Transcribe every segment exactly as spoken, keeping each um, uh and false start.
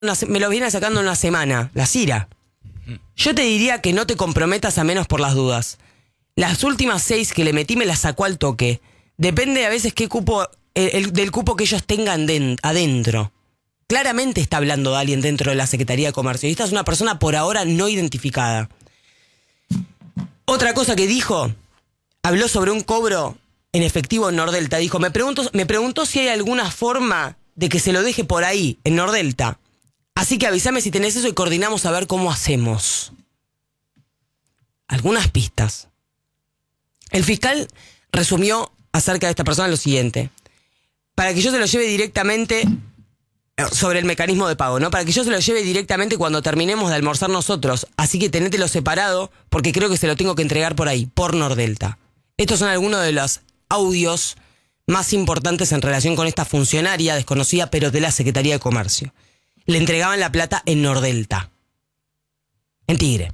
una, me lo viene sacando una semana, la Cira. Yo te diría que no te comprometas a menos por las dudas. Las últimas seis que le metí me las sacó al toque. Depende a veces qué cupo, el, el, del cupo que ellos tengan den, adentro. Claramente está hablando de alguien dentro de la Secretaría de Comercio. Y esta es una persona por ahora no identificada. Otra cosa que dijo, habló sobre un cobro en efectivo en Nordelta. Dijo, me pregunto, me preguntó si hay alguna forma de que se lo deje por ahí, en Nordelta. Así que avísame si tenés eso y coordinamos a ver cómo hacemos. Algunas pistas. El fiscal resumió acerca de esta persona lo siguiente. Para que yo se lo lleve directamente sobre el mecanismo de pago, ¿no? Para que yo se lo lleve directamente cuando terminemos de almorzar nosotros. Así que tenételo separado porque creo que se lo tengo que entregar por ahí, por Nordelta. Estos son algunos de los audios más importantes en relación con esta funcionaria desconocida, pero de la Secretaría de Comercio. Le entregaban la plata en Nordelta, en Tigre.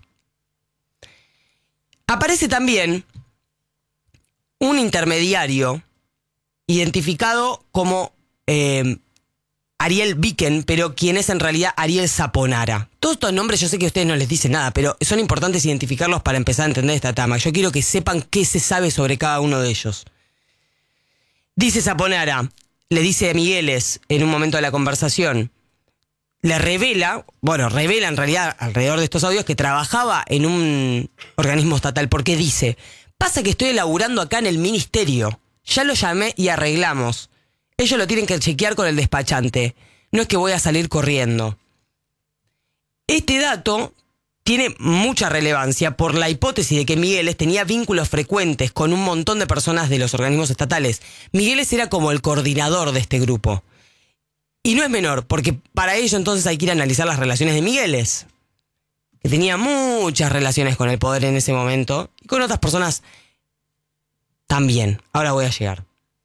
Aparece también un intermediario identificado como eh, Ariel Viken, pero quien es en realidad Ariel Zaponara. Todos estos nombres yo sé que a ustedes no les dicen nada, pero son importantes identificarlos para empezar a entender esta trama. Yo quiero que sepan qué se sabe sobre cada uno de ellos. Dice Zaponara, le dice a Migueles en un momento de la conversación, le revela, bueno, revela en realidad alrededor de estos audios que trabajaba en un organismo estatal, porque dice, pasa que estoy elaborando acá en el ministerio, ya lo llamé y arreglamos, ellos lo tienen que chequear con el despachante, no es que voy a salir corriendo. Este dato tiene mucha relevancia por la hipótesis de que Migueles tenía vínculos frecuentes con un montón de personas de los organismos estatales. Migueles era como el coordinador de este grupo. Y no es menor, porque para ello entonces hay que ir a analizar las relaciones de Migueles, que tenía muchas relaciones con el poder en ese momento, y con otras personas también. Ahora voy a llegar.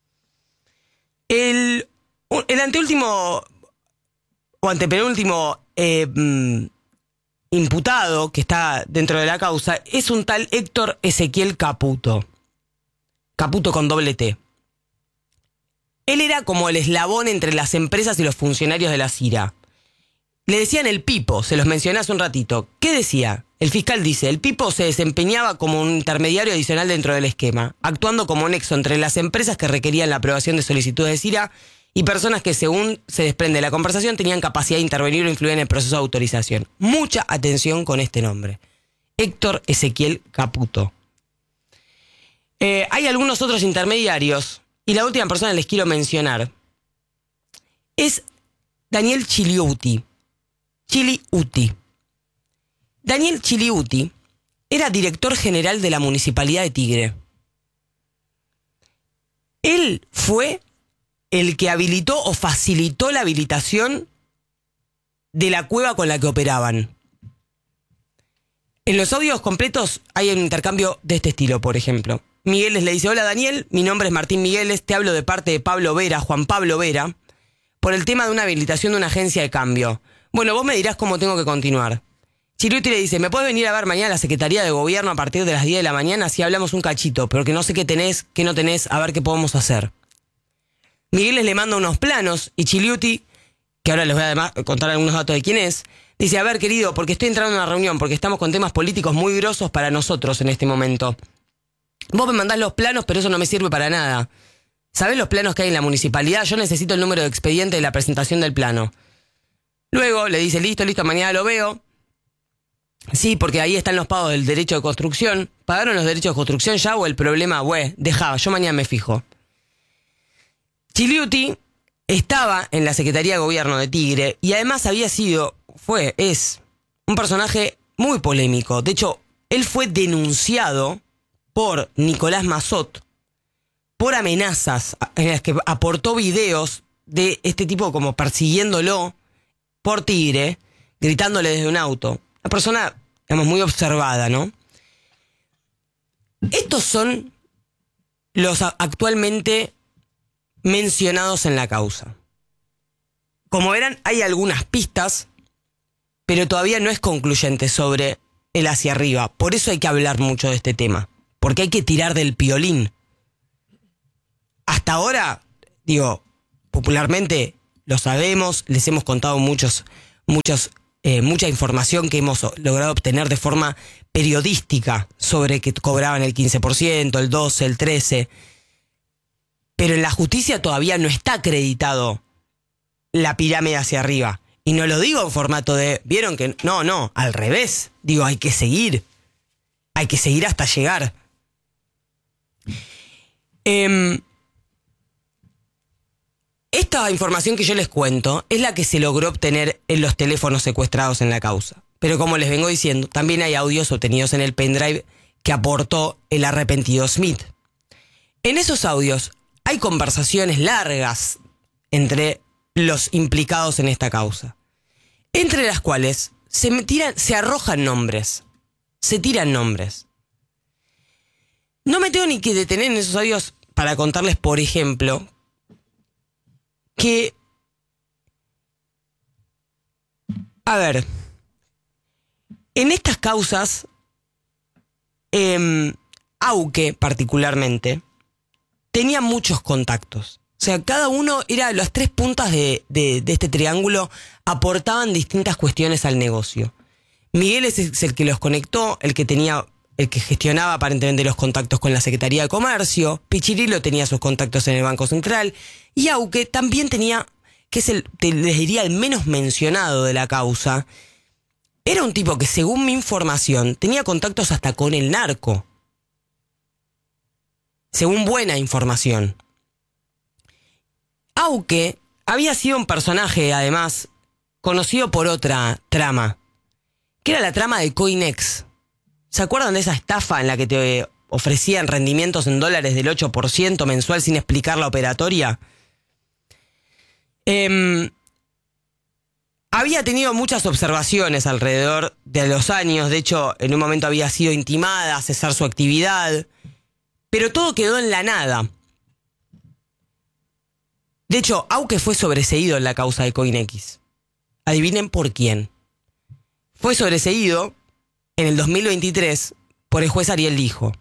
El, el anteúltimo, o antepenúltimo eh, imputado que está dentro de la causa es un tal Héctor Ezequiel Caputo. Caputo con doble T. Él era como el eslabón entre las empresas y los funcionarios de la Cira. Le decían el Pipo, se los mencioné hace un ratito. ¿Qué decía? El fiscal dice, el Pipo se desempeñaba como un intermediario adicional dentro del esquema, actuando como nexo entre las empresas que requerían la aprobación de solicitudes de Cira y personas que, según se desprende de la conversación, tenían capacidad de intervenir o influir en el proceso de autorización. Mucha atención con este nombre. Héctor Ezequiel Caputo. Eh, hay algunos otros intermediarios. Y la última persona que les quiero mencionar es Daniel Chiliuti. Chiliuti. Daniel Chiliuti era director general de la Municipalidad de Tigre. Él fue el que habilitó o facilitó la habilitación de la cueva con la que operaban. En los audios completos hay un intercambio de este estilo, por ejemplo. Migueles le dice, hola Daniel, mi nombre es Martín Migueles, te hablo de parte de Pablo Vera, Juan Pablo Vera, por el tema de una habilitación de una agencia de cambio. Bueno, vos me dirás cómo tengo que continuar. Chiliuti le dice, ¿me puedes venir a ver mañana a la Secretaría de Gobierno a partir de las diez de la mañana? Así hablamos un cachito, pero que no sé qué tenés, qué no tenés, a ver qué podemos hacer. Migueles le manda unos planos y Chiliuti, que ahora les voy a contar algunos datos de quién es, dice, a ver querido, porque estoy entrando en una reunión, porque estamos con temas políticos muy grosos para nosotros en este momento. Vos me mandás los planos, pero eso no me sirve para nada. ¿Sabés los planos que hay en la municipalidad? Yo necesito el número de expediente de la presentación del plano. Luego le dice, listo, listo, mañana lo veo. Sí, porque ahí están los pagos del derecho de construcción. ¿Pagaron los derechos de construcción ya o el problema? Güey, dejá, yo mañana me fijo. Chiliuti estaba en la Secretaría de Gobierno de Tigre y además había sido, fue, es un personaje muy polémico. De hecho, él fue denunciado por Nicolás Massot por amenazas en las que aportó videos de este tipo como persiguiéndolo por Tigre, gritándole desde un auto. Una persona, digamos, muy observada, ¿no? Estos son los actualmente mencionados en la causa. Como verán, hay algunas pistas, pero todavía no es concluyente sobre el hacia arriba. Por eso hay que hablar mucho de este tema. Porque hay que tirar del piolín. Hasta ahora, digo, popularmente lo sabemos, les hemos contado muchos, muchos, eh, mucha información que hemos logrado obtener de forma periodística sobre que cobraban el quince por ciento, el doce por ciento, el trece por ciento. Pero en la justicia todavía no está acreditado la pirámide hacia arriba. Y no lo digo en formato de, ¿vieron que? No, no, al revés. Digo, hay que seguir. Hay que seguir hasta llegar. Eh, esta información que yo les cuento es la que se logró obtener en los teléfonos secuestrados en la causa. Pero como les vengo diciendo, también hay audios obtenidos en el pendrive que aportó el arrepentido Smith. En esos audios hay conversaciones largas entre los implicados en esta causa, entre las cuales se tiran, se arrojan nombres, se tiran nombres. No me tengo ni que detener en esos audios para contarles, por ejemplo, que, a ver, en estas causas, eh, Auque particularmente, tenía muchos contactos. O sea, cada uno era, las tres puntas de, de, de este triángulo aportaban distintas cuestiones al negocio. Miguel es, es el que los conectó, el que tenía, el que gestionaba aparentemente los contactos con la Secretaría de Comercio. Pichirilo tenía sus contactos en el Banco Central. Y Auque también tenía, que es el, te, les diría, el menos mencionado de la causa. Era un tipo que, según mi información, tenía contactos hasta con el narco. Según buena información. Auque había sido un personaje, además, conocido por otra trama, que era la trama de Coinex. ¿Se acuerdan de esa estafa en la que te ofrecían rendimientos en dólares del ocho por ciento mensual sin explicar la operatoria? Eh, había tenido muchas observaciones alrededor de los años. De hecho, en un momento había sido intimada a cesar su actividad. Pero todo quedó en la nada. De hecho, Auque fue sobreseído en la causa de Coinex. Adivinen por quién. Fue sobreseído en el dos mil veintitrés por el juez Ariel Lijo.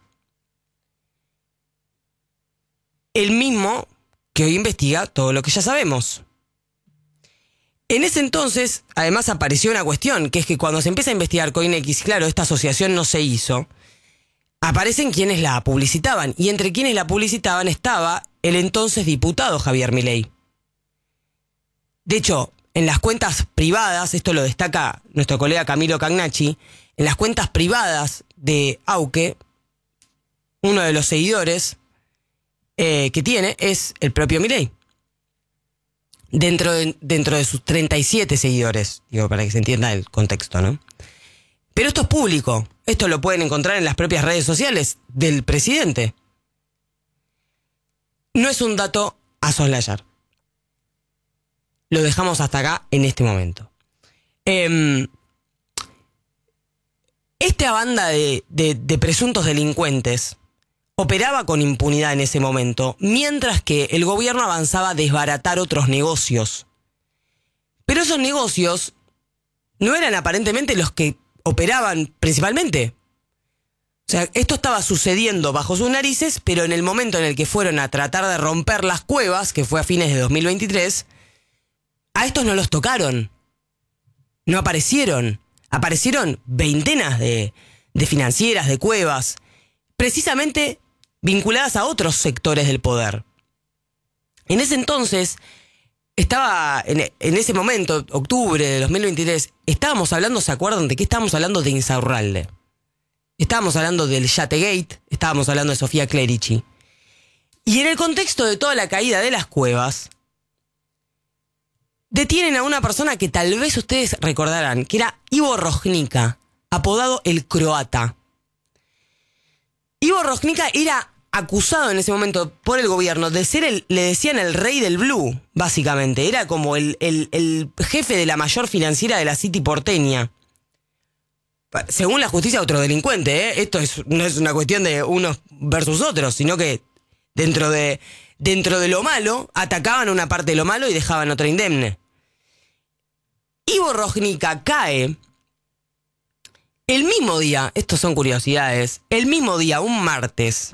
El mismo que hoy investiga todo lo que ya sabemos. En ese entonces, además, apareció una cuestión, que es que cuando se empieza a investigar Coinex, claro, esta asociación no se hizo, aparecen quienes la publicitaban, y entre quienes la publicitaban estaba el entonces diputado Javier Milei. De hecho, en las cuentas privadas, esto lo destaca nuestro colega Camilo Cagnacci, en las cuentas privadas de Auque, uno de los seguidores eh, que tiene es el propio Milei. Dentro de, dentro de sus treinta y siete seguidores, digo, para que se entienda el contexto, ¿no? Pero esto es público. Esto lo pueden encontrar en las propias redes sociales del presidente. No es un dato a soslayar. Lo dejamos hasta acá en este momento. Eh, esta banda de, de, de presuntos delincuentes operaba con impunidad en ese momento, mientras que el gobierno avanzaba a desbaratar otros negocios. Pero esos negocios no eran aparentemente los que operaban principalmente. O sea, esto estaba sucediendo bajo sus narices, pero en el momento en el que fueron a tratar de romper las cuevas, que fue a fines de dos mil veintitrés, a estos no los tocaron. No aparecieron. Aparecieron veintenas de, de financieras, de cuevas, precisamente vinculadas a otros sectores del poder. En ese entonces, estaba, en, en ese momento, octubre de dos mil veintitrés, estábamos hablando, ¿se acuerdan de qué estábamos hablando? De Insaurralde. Estábamos hablando del Yategate, estábamos hablando de Sofía Clerici. Y en el contexto de toda la caída de las cuevas, detienen a una persona que tal vez ustedes recordarán, que era Ivo Rojnica, apodado el Croata. Ivo Rojnica era acusado en ese momento por el gobierno de ser el, le decían el rey del blue, básicamente. Era como el, el, el jefe de la mayor financiera de la City porteña. Según la justicia, otro delincuente, ¿eh? Esto es, no es una cuestión de unos versus otros, sino que dentro de, dentro de lo malo, atacaban una parte de lo malo y dejaban otra indemne. Ivo Rojnica cae el mismo día, estos son curiosidades, el mismo día, un martes,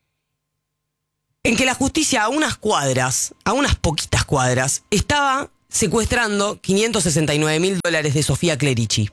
en que la justicia a unas cuadras, a unas poquitas cuadras, estaba secuestrando quinientos sesenta y nueve mil dólares de Sofía Clerici.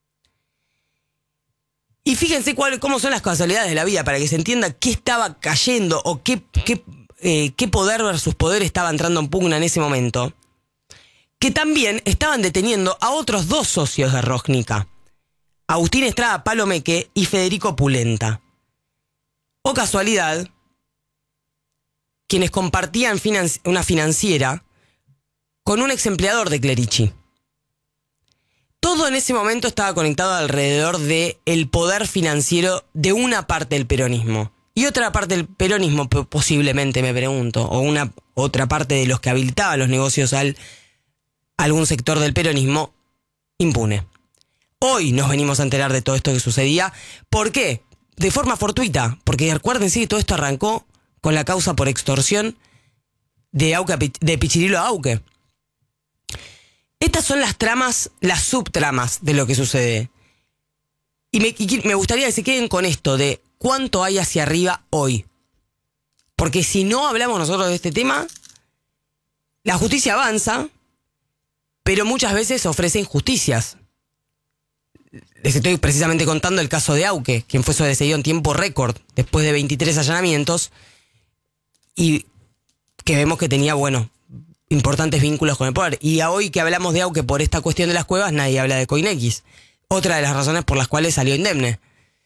Y fíjense cuál, cómo son las casualidades de la vida, para que se entienda qué estaba cayendo o qué, qué, eh, qué poder versus poder estaba entrando en pugna en ese momento. Que también estaban deteniendo a otros dos socios de Róznica, Agustín Estrada Palomeque y Federico Pulenta. O casualidad, quienes compartían financi- una financiera con un ex empleador de Clerici. Todo en ese momento estaba conectado alrededor del poder financiero de una parte del peronismo. Y otra parte del peronismo, posiblemente, me pregunto, o una otra parte de los que habilitaban los negocios al algún sector del peronismo, impune. Hoy nos venimos a enterar de todo esto que sucedía. ¿Por qué? De forma fortuita, porque acuérdense que todo esto arrancó con la causa por extorsión de, Auque, de Pichirilo a Auque. Estas son las tramas, las subtramas de lo que sucede. Y me, y me gustaría que se queden con esto de cuánto hay hacia arriba hoy. Porque si no hablamos nosotros de este tema, la justicia avanza, pero muchas veces ofrece injusticias. Les estoy precisamente contando el caso de Auque, quien fue sobreseído en tiempo récord después de veintitrés allanamientos y que vemos que tenía, bueno, importantes vínculos con el poder. Y a hoy que hablamos de Auque por esta cuestión de las cuevas, nadie habla de Coinex. Otra de las razones por las cuales salió indemne.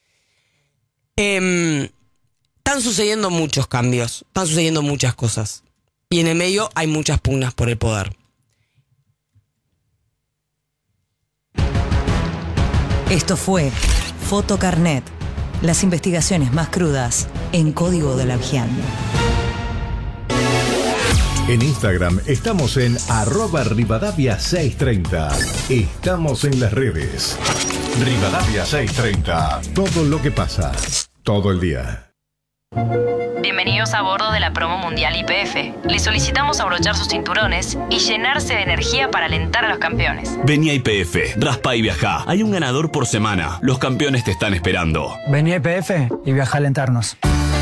Eh, están sucediendo muchos cambios, están sucediendo muchas cosas. Y en el medio hay muchas pugnas por el poder. Esto fue Fotocarnet, las investigaciones más crudas en Código de la Avian. En Instagram estamos en arroba Rivadavia seiscientos treinta. Estamos en las redes. Rivadavia seiscientos treinta. Todo lo que pasa, todo el día. Bienvenidos a bordo de la promo mundial Y P F. Les solicitamos abrochar sus cinturones y llenarse de energía para alentar a los campeones. Vení a Y P F, raspa y viajá. Hay un ganador por semana. Los campeones te están esperando. Vení a Y P F y viaja a alentarnos.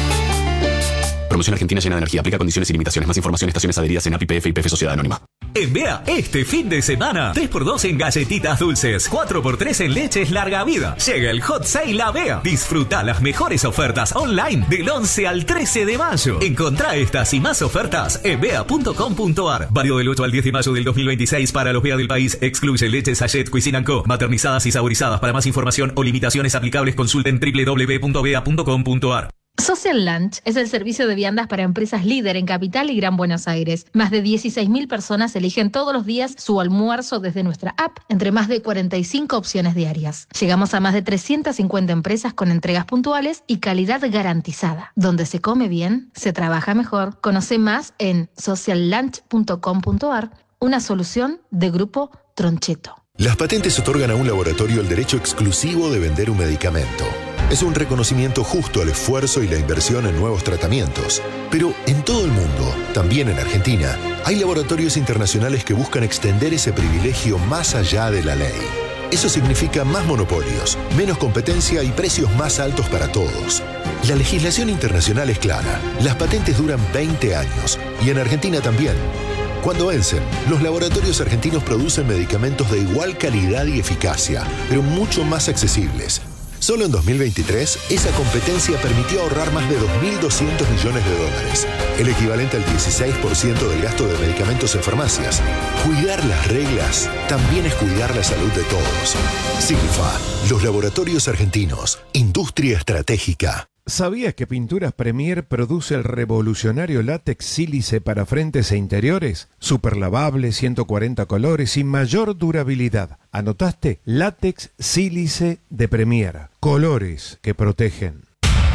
Promoción argentina llena de energía. Aplica condiciones y limitaciones. Más información en estaciones adheridas en A P I P F y P F Sociedad Anónima. En Bea, este fin de semana, tres por dos en galletitas dulces, cuatro por tres en leches larga vida. Llega el Hot Sale a Bea. Disfruta las mejores ofertas online del once al trece de mayo. Encontrá estas y más ofertas en bea punto com punto ar. Válido del ocho al diez de mayo del dos mil veintiséis para los Bea del país. Excluye leches Sachet Cuisine and Co. Maternizadas y saborizadas. Para más información o limitaciones aplicables, consulten doble u doble u doble u punto bea punto com punto ar. Social Lunch es el servicio de viandas para empresas líder en Capital y Gran Buenos Aires. Más de dieciséis mil personas eligen todos los días su almuerzo desde nuestra app, entre más de cuarenta y cinco opciones diarias. Llegamos a más de trescientas cincuenta empresas con entregas puntuales y calidad garantizada. Donde se come bien, se trabaja mejor. Conoce más en social lunch punto com punto ar, una solución de Grupo Troncheto. Las patentes otorgan a un laboratorio el derecho exclusivo de vender un medicamento. Es un reconocimiento justo al esfuerzo y la inversión en nuevos tratamientos. Pero en todo el mundo, también en Argentina, hay laboratorios internacionales que buscan extender ese privilegio más allá de la ley. Eso significa más monopolios, menos competencia y precios más altos para todos. La legislación internacional es clara. Las patentes duran veinte años y en Argentina también. Cuando vencen, los laboratorios argentinos producen medicamentos de igual calidad y eficacia, pero mucho más accesibles. Solo en dos mil veintitrés, esa competencia permitió ahorrar más de dos mil doscientos millones de dólares, el equivalente al dieciséis por ciento del gasto de medicamentos en farmacias. Cuidar las reglas también es cuidar la salud de todos. Silfa, los laboratorios argentinos, industria estratégica. ¿Sabías que Pinturas Premier produce el revolucionario látex sílice para frentes e interiores? Super lavable, ciento cuarenta colores y mayor durabilidad. ¿Anotaste? Látex sílice de Premier. Colores que protegen.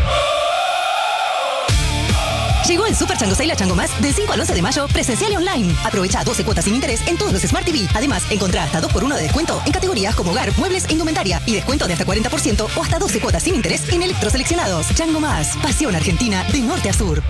Llegó el Super Chango Sale a Chango Más del cinco al once de mayo, presencial y online. Aprovecha doce cuotas sin interés en todos los Smart T V. Además, encontrá hasta dos por uno de descuento en categorías como hogar, muebles e indumentaria. Y descuento de hasta cuarenta por ciento o hasta doce cuotas sin interés en electroseleccionados. Chango Más, pasión argentina de norte a sur.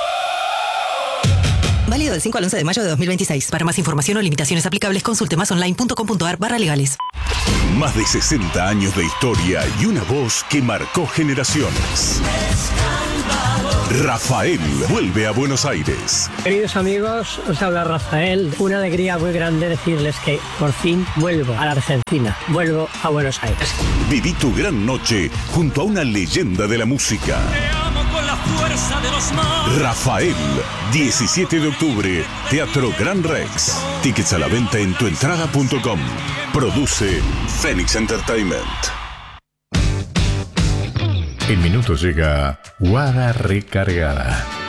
Válido del cinco al once de mayo de dos mil veintiséis. Para más información o limitaciones aplicables, consulte más online punto com punto ar barra legales. Más de sesenta años de historia y una voz que marcó generaciones. Rafael vuelve a Buenos Aires. Queridos amigos, os habla Rafael. Una alegría muy grande decirles que por fin vuelvo a la Argentina. Vuelvo a Buenos Aires. Viví tu gran noche junto a una leyenda de la música. Te amo con la fuerza de los mares. Rafael, diecisiete de octubre, Teatro Gran Rex. Tickets a la venta en tuentrada punto com. Produce Phoenix Entertainment. En minutos llega Guada Recargada.